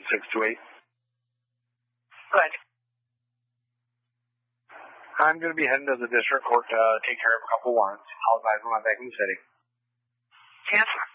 628. Good. I'm going to be heading to the district court to take care of a couple warrants. I'll advise when I'm back in the city. Yes, sir.